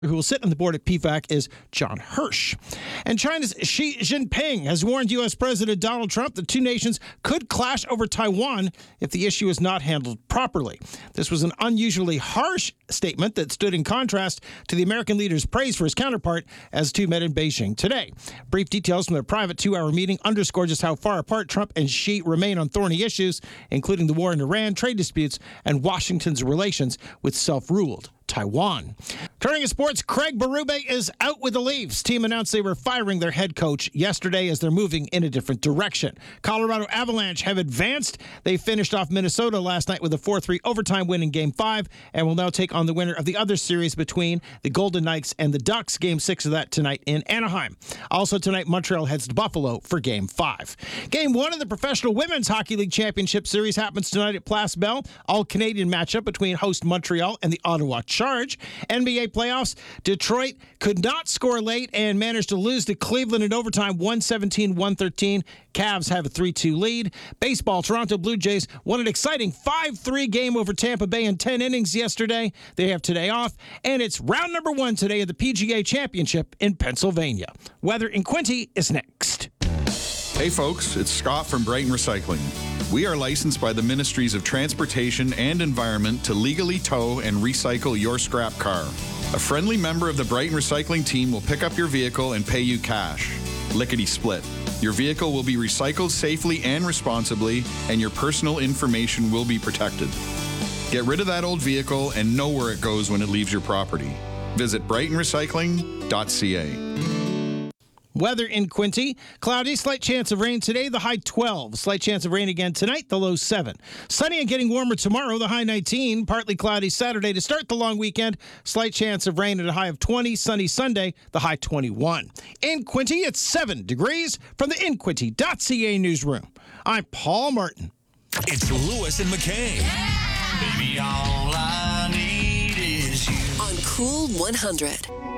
who will sit on the board at PFAC is John Hirsch. And China's Xi Jinping has warned U.S. President Donald Trump that two nations could clash over Taiwan if the issue is not handled properly. This was an unusually harsh statement that stood in contrast to the American leader's praise for his counterpart as two met in Beijing today. Brief details from their private 2-hour meeting underscore just how far apart Trump and Xi remain on thorny issues, including the war in Iran, trade disputes, and Washington's relations with self-ruled Taiwan. Turning to sports, Craig Berube is out with the Leafs. Team announced they were firing their head coach yesterday as they're moving in a different direction. Colorado Avalanche have advanced. They finished off Minnesota last night with a 4-3 overtime win in Game 5 and will now take on the winner of the other series between the Golden Knights and the Ducks. Game 6 of that tonight in Anaheim. Also tonight, Montreal heads to Buffalo for Game 5. Game 1 of the Professional Women's Hockey League Championship Series happens tonight at Place Bell. All-Canadian matchup between host Montreal and the Ottawa Charge. NBA playoffs, Detroit could not score late and managed to lose to Cleveland in overtime 117-113. Cavs have a 3-2 lead. Baseball, Toronto Blue Jays won an exciting 5-3 game over Tampa Bay in 10 innings yesterday. They have today off, and it's round number 1 today of the PGA Championship in Pennsylvania. Weather in Quincy is next. Hey folks, it's Scott from Brighton Recycling. We are licensed by the Ministries of Transportation and Environment to legally tow and recycle your scrap car. A friendly member of the Brighton Recycling team will pick up your vehicle and pay you cash. Lickety split. Your vehicle will be recycled safely and responsibly, and your personal information will be protected. Get rid of that old vehicle and know where it goes when it leaves your property. Visit brightonrecycling.ca. Weather in Quincy, cloudy, slight chance of rain today, the high 12. Slight chance of rain again tonight, the low 7. Sunny and getting warmer tomorrow, the high 19. Partly cloudy Saturday to start the long weekend. Slight chance of rain at a high of 20. Sunny Sunday, the high 21. In Quincy, it's 7 degrees from the InQuincy.ca newsroom. I'm Paul Martin. It's Lewis and McKay. Yeah! Baby, all I need is you. On Cool 100.